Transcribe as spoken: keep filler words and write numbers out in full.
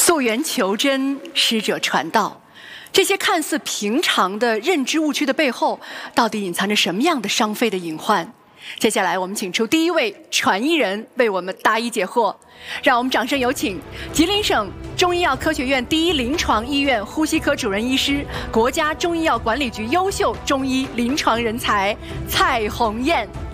溯源求真，师者传道。这些看似平常的认知误区的背后，到底隐藏着什么样的伤肺的隐患？接下来，我们请出第一位传医人为我们答疑解惑。让我们掌声有请吉林省中医药科学院第一临床医院呼吸科主任医师、国家中医药管理局优秀中医临床人才蔡红艳。